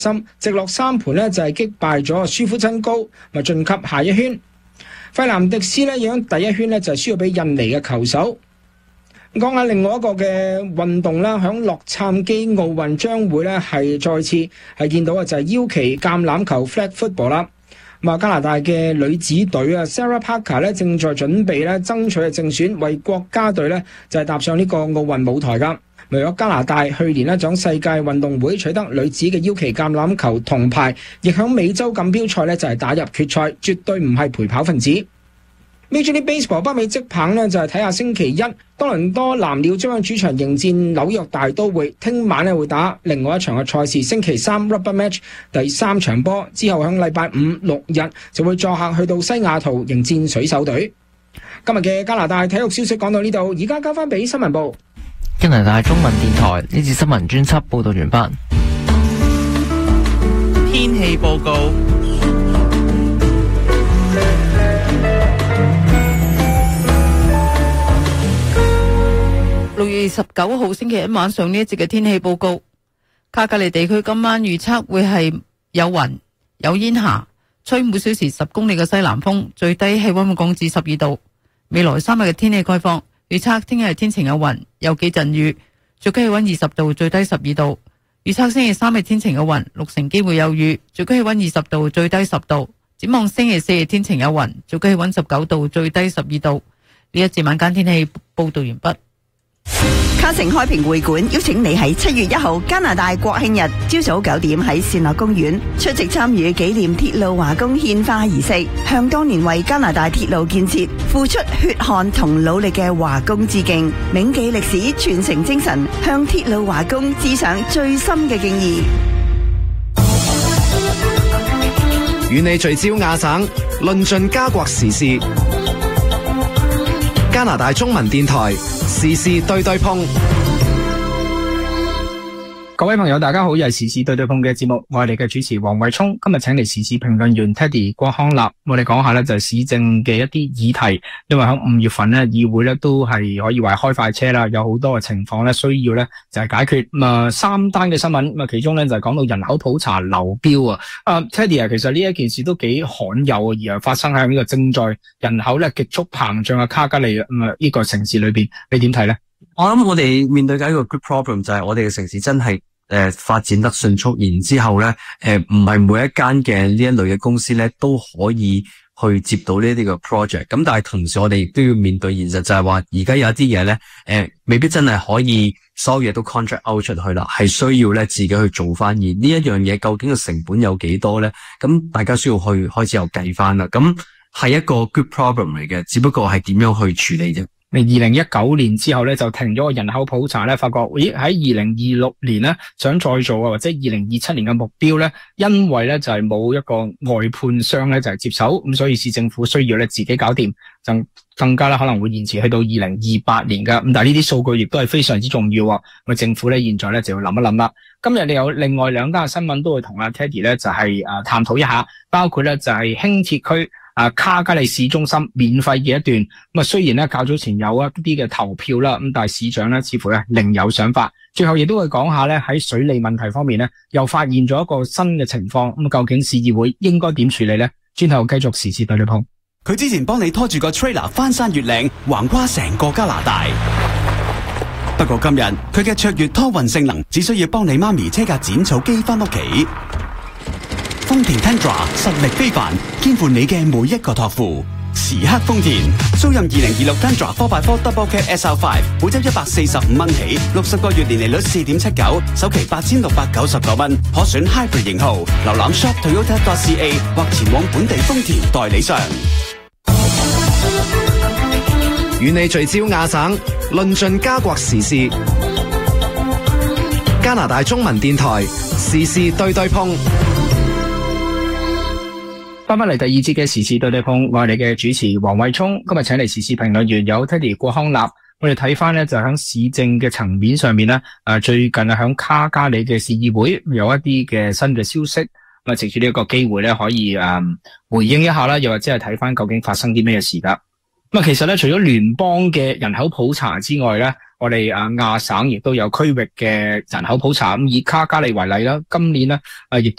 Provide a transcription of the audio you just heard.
直落3盤呢就係擊敗咗舒夫真高，咪晉級下一圈。費南迪斯呢已經第一圈呢就輸咗俾印尼嘅球手。講下另外一個嘅運動啦，響洛杉磯奧運將會呢係再次係見到嘅就係腰旗橄欖球 flag football 啦。加拿大嘅女子隊啊 Sarah Parker 咧正在準備咧爭取嘅正選，為國家隊咧就係踏上呢個奧運舞台噶。為咗加拿大去年咧喺世界運動會取得女子嘅腰旗橄欖球銅牌，亦響美洲錦標賽咧就係打入決賽，絕對唔係陪跑分子。Major League Baseball 北美職棒呢就係睇下星期一多倫多藍鳥將喺主場迎戰紐約大都會，聽晚咧會打另外一場嘅賽事，星期三 Rubber Match 第3場波，之後響禮拜5、6日就會作客去到西雅圖迎戰水手隊。今日嘅加拿大體育消息講到呢度，而家交翻俾新聞部。 加拿大中文電台呢次新聞專輯報道完畢。 天氣報告。 6月29號星期一晚上呢一節嘅天氣報告，卡加利地區今晚預測會係有雲有煙霞，吹每小時10公里嘅西南風，最低氣溫會降至12度。未來3日嘅天氣概況，預測聽日係天晴有雲，有幾陣雨，最高氣溫20度，最低12度。預測星期3係天晴有雲，6成機會有雨，最高氣溫20度，最低10度。展望星期4係天晴有雲，最高氣溫19度，最低12度。呢一節晚間天氣報道完畢。 卡城開平會館邀請你喺7月1號加拿大國慶日朝早9點喺善樂公園出席參與紀念鐵路華工獻花儀式，向當年為加拿大鐵路建設付出血汗同努力嘅華工致敬，銘記歷史傳承精神，向鐵路華工致上最深嘅敬意。 與你聚焦亞省，論盡加國時事。加拿大中文電台時事對對碰。 各位朋友大家好，又係時事對對碰嘅節目，我係你嘅主持黃偉聰。今日請嚟時事評論員 Teddy 郭康立，我哋講下呢就係市政嘅一啲議題，因為喺5月份呢議會呢都係可以話開快車啦，有好多嘅情況呢需要呢就係解決。3單嘅新聞，其中呢就係講到人口普查流標啊。Teddy 啊，其實呢一件事都幾罕有啊，而係發生喺呢個正在人口呢極速膨脹嘅卡加利呢個城市裏邊，你點睇呢？ 我諗我哋面對緊一個 good problem 就係我哋嘅城市真係發展得迅速，然之後咧唔係每一間嘅呢一類嘅公司咧都可以去接到呢啲嘅 project。咁但係同時我哋亦都要面對現實，就係話而家有一啲嘢咧未必真係可以所有嘢都 contract out 出去啦，係需要咧自己去做翻。而呢一樣嘢究竟嘅成本有幾多咧？咁大家需要去開始又計翻啦。咁係一個 good problem 嚟嘅，只不過係點樣去處理啫。 2019年之後咧就停咗個人口普查咧，發覺咦喺2026年咧想再做啊，或者2027年嘅目標咧，因為咧就係冇一個外判商咧就係接手，咁所以市政府需要咧自己搞掂，就更加咧可能會延遲去到2028年噶。咁但係呢啲數據亦都係非常之重要啊，咁政府咧現在咧就要諗一諗啦。今日你有另外2單新聞都會同阿 Teddy 咧就係探討一下，包括咧就係輕鐵區卡加利市中心免費嘅一段，咁雖然咧較早前有一啲嘅投票啦，咁但係市長咧似乎咧另有想法。最後亦都會講下咧喺水利問題方面咧又發現咗一個新嘅情況，咁究竟市議會應該點處理呢？轉頭繼續時事對對碰。 佢之前幫你拖住個 trailer 翻山越嶺，橫跨成個加拿大。不過今日佢嘅卓越拖運性能，只需要幫你媽咪車架剪草機翻屋企。豐田 Tundra 實力非凡，肩負你嘅每一個託付。時刻豐田，租任2026 Tundra 4x4 Double Cab SR5，每周145蚊起，60個月年利率 4.79%，首期8699蚊，可選 Hybrid 型號。瀏覽 shop.toyota.ca 或前往本地豐田代理商。 與你聚焦亞省，論盡加國時事。加拿大中文電台時事對對碰。 翻嚟第2節嘅時事對對碰，我係你嘅主持黃偉聰。今日請嚟時事評論員有 Teddy 郭康立。我哋睇翻咧就喺市政嘅層面上面咧，最近喺卡加里嘅市議會有一啲嘅新嘅消息，咁藉住呢一個機會咧可以回應一下啦，又或者係睇翻究竟發生啲咩事噶。咁其實咧除咗聯邦嘅人口普查之外咧，我哋亞省亦都有區域嘅人口普查。咁以卡加利為例啦，今年咧亦